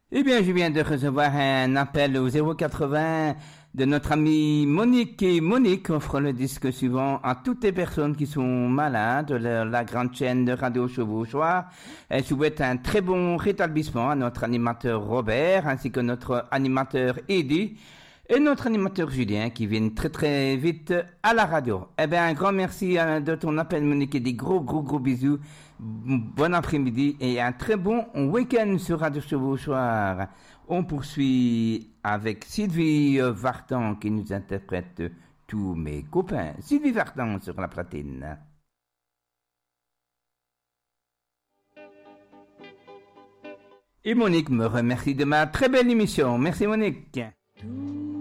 Eh bien, je viens de recevoir un appel au 080 de notre amie Monique et Monique offre le disque suivant à toutes les personnes qui sont malades, la grande chaîne de Radio Chevauchoir. Elle souhaite un très bon rétablissement à notre animateur Robert ainsi que notre animateur Eddie et notre animateur Julien qui viennent très très vite à la radio. Eh bien, un grand merci de ton appel Monique et des gros bisous. Bon après-midi et un très bon week-end sur Radio Chevauchoir. On poursuit avec Sylvie Vartan qui nous interprète tous mes copains. Sylvie Vartan sur la platine. Et Monique me remercie de ma très belle émission. Merci Monique.